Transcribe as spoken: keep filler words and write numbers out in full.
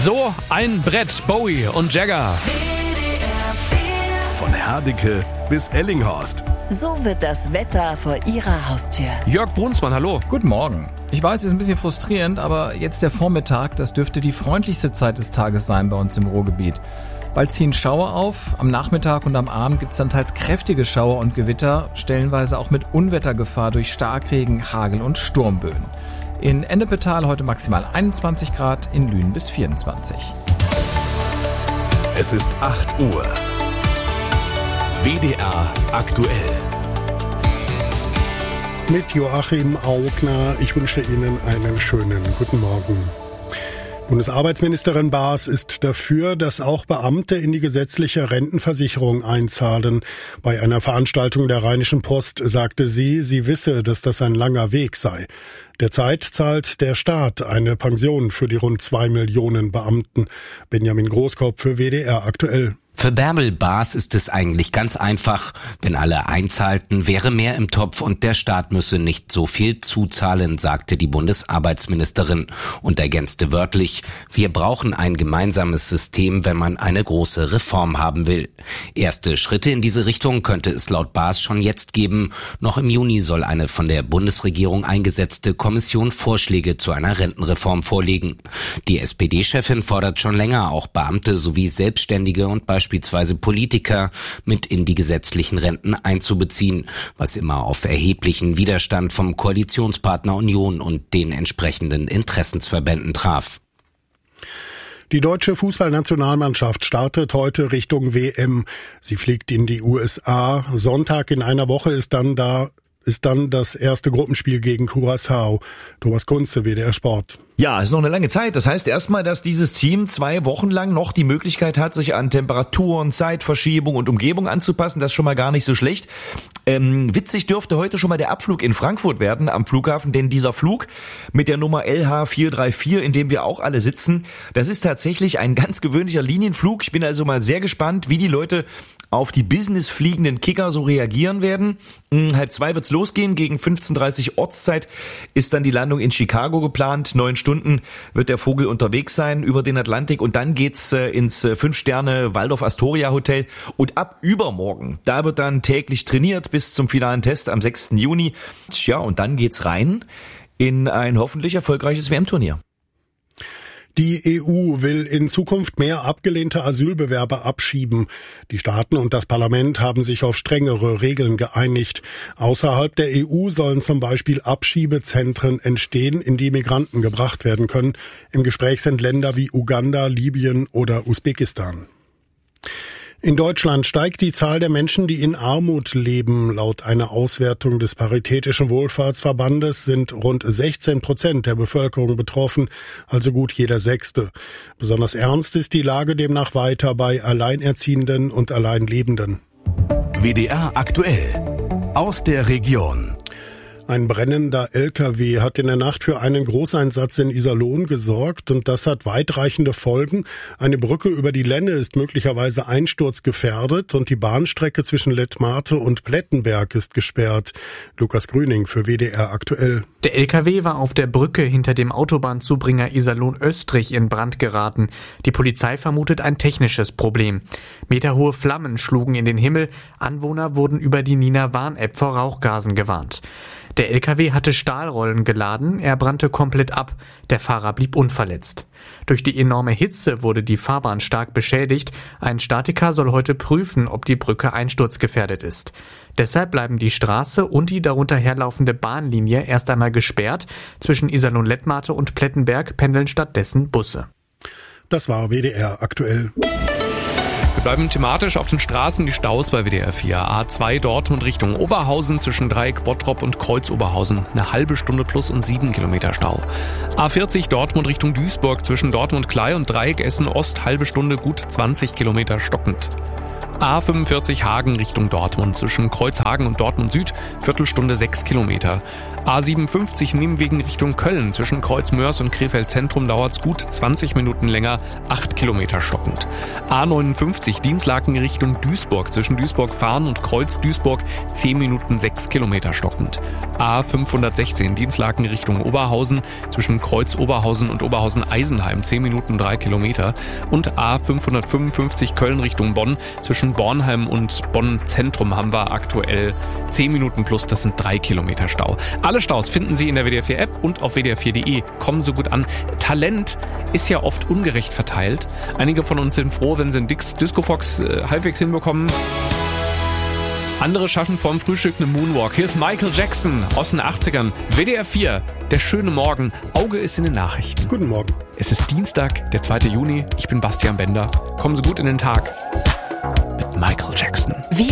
So ein Brett, Bowie und Jagger. Von Herdecke bis Ellinghorst. So wird das Wetter vor Ihrer Haustür. Jörg Brunsmann, hallo. Guten Morgen. Ich weiß, es ist ein bisschen frustrierend, aber jetzt der Vormittag, das dürfte die freundlichste Zeit des Tages sein bei uns im Ruhrgebiet. Bald ziehen Schauer auf, am Nachmittag und am Abend gibt es dann teils kräftige Schauer und Gewitter, stellenweise auch mit Unwettergefahr durch Starkregen, Hagel und Sturmböen. In Ennepetal heute maximal einundzwanzig Grad, in Lünen bis vierundzwanzig. Es ist acht Uhr. W D R aktuell. Mit Joachim Augner. Ich wünsche Ihnen einen schönen guten Morgen. Bundesarbeitsministerin Baas ist dafür, dass auch Beamte in die gesetzliche Rentenversicherung einzahlen. Bei einer Veranstaltung der Rheinischen Post sagte sie, sie wisse, dass das ein langer Weg sei. Derzeit zahlt der Staat eine Pension für die rund zwei Millionen Beamten. Benjamin Großkopf für W D R aktuell. Für Bärbel Baas ist es eigentlich ganz einfach. Wenn alle einzahlten, wäre mehr im Topf und der Staat müsse nicht so viel zuzahlen, sagte die Bundesarbeitsministerin und ergänzte wörtlich: Wir brauchen ein gemeinsames System, wenn man eine große Reform haben will. Erste Schritte in diese Richtung könnte es laut Baas schon jetzt geben. Noch im Juni soll eine von der Bundesregierung eingesetzte Kommission Vorschläge zu einer Rentenreform vorlegen. Die S P D-Chefin fordert schon länger, auch Beamte sowie Selbstständige und beispielsweise beispielsweise Politiker mit in die gesetzlichen Renten einzubeziehen, was immer auf erheblichen Widerstand vom Koalitionspartner Union und den entsprechenden Interessensverbänden traf. Die deutsche Fußballnationalmannschaft startet heute Richtung W M. Sie fliegt in die U S A. Sonntag in einer Woche ist dann da ist dann das erste Gruppenspiel gegen Curaçao. Thomas Kunze, W D R Sport. Ja, es ist noch eine lange Zeit. Das heißt erstmal, dass dieses Team zwei Wochen lang noch die Möglichkeit hat, sich an Temperaturen, Zeitverschiebung und Umgebung anzupassen. Das ist schon mal gar nicht so schlecht. Ähm, witzig dürfte heute schon mal der Abflug in Frankfurt werden am Flughafen, denn dieser Flug mit der Nummer L H vier drei vier, in dem wir auch alle sitzen, das ist tatsächlich ein ganz gewöhnlicher Linienflug. Ich bin also mal sehr gespannt, wie die Leute auf die businessfliegenden Kicker so reagieren werden. Um halb zwei wird's losgehen. Gegen fünfzehn Uhr dreißig Ortszeit ist dann die Landung in Chicago geplant. Neun Stunden wird der Vogel unterwegs sein über den Atlantik und dann geht's äh, ins äh, Fünf-Sterne-Waldorf-Astoria-Hotel und ab übermorgen, da wird dann täglich trainiert bis zum finalen Test am sechsten Juni. Tja, und dann geht's rein in ein hoffentlich erfolgreiches W M-Turnier. Die E U will in Zukunft mehr abgelehnte Asylbewerber abschieben. Die Staaten und das Parlament haben sich auf strengere Regeln geeinigt. Außerhalb der E U sollen zum Beispiel Abschiebezentren entstehen, in die Migranten gebracht werden können. Im Gespräch sind Länder wie Uganda, Libyen oder Usbekistan. In Deutschland steigt die Zahl der Menschen, die in Armut leben. Laut einer Auswertung des Paritätischen Wohlfahrtsverbandes sind rund sechzehn Prozent der Bevölkerung betroffen, also gut jeder Sechste. Besonders ernst ist die Lage demnach weiter bei Alleinerziehenden und Alleinlebenden. W D R aktuell aus der Region. Ein brennender L K W hat in der Nacht für einen Großeinsatz in Iserlohn gesorgt und das hat weitreichende Folgen. Eine Brücke über die Lenne ist möglicherweise einsturzgefährdet und die Bahnstrecke zwischen Lettmate und Plettenberg ist gesperrt. Lukas Grüning für W D R aktuell. Der L K W war auf der Brücke hinter dem Autobahnzubringer Iserlohn-Östrich in Brand geraten. Die Polizei vermutet ein technisches Problem. Meterhohe Flammen schlugen in den Himmel. Anwohner wurden über die Nina Warn-App vor Rauchgasen gewarnt. Der L K W hatte Stahlrollen geladen, er brannte komplett ab. Der Fahrer blieb unverletzt. Durch die enorme Hitze wurde die Fahrbahn stark beschädigt. Ein Statiker soll heute prüfen, ob die Brücke einsturzgefährdet ist. Deshalb bleiben die Straße und die darunter herlaufende Bahnlinie erst einmal gesperrt. Zwischen Iserlohn-Lettmate und Plettenberg pendeln stattdessen Busse. Das war W D R aktuell. Wir bleiben thematisch auf den Straßen, die Staus bei W D R vier. A zwei Dortmund Richtung Oberhausen zwischen Dreieck Bottrop und Kreuz Oberhausen. Eine halbe Stunde plus und sieben Kilometer Stau. A vierzig Dortmund Richtung Duisburg zwischen Dortmund Klei und Dreieck Essen Ost halbe Stunde gut zwanzig Kilometer stockend. A fünfundvierzig Hagen Richtung Dortmund zwischen Kreuzhagen und Dortmund Süd, Viertelstunde sechs Kilometer. A siebenundfünfzig Nimwegen Richtung Köln zwischen Kreuzmörs und Krefeld Zentrum dauert's gut zwanzig Minuten länger, acht Kilometer stockend. A neunundfünfzig Dinslaken Richtung Duisburg zwischen Duisburg-Farn und Kreuz-Duisburg, zehn Minuten sechs Kilometer stockend. A fünfhundertsechzehn Dinslaken Richtung Oberhausen zwischen Kreuz-Oberhausen und Oberhausen-Eisenheim, zehn Minuten drei Kilometer. Und A fünfhundertfünfundfünfzig Köln Richtung Bonn zwischen Bornheim und Bonn-Zentrum haben wir aktuell zehn Minuten plus, das sind drei Kilometer Stau. Alle Staus finden Sie in der W D R vier App und auf W D R vier Punkt de. Kommen so gut an. Talent ist ja oft ungerecht verteilt. Einige von uns sind froh, wenn sie einen Disco-Fox äh, halbwegs hinbekommen. Andere schaffen vorm Frühstück einen Moonwalk. Hier ist Michael Jackson aus den achtzigern. W D R vier, der schöne Morgen. Auge ist in den Nachrichten. Guten Morgen. Es ist Dienstag, der zweite Juni. Ich bin Bastian Bender. Kommen Sie gut in den Tag mit Michael Jackson. Wir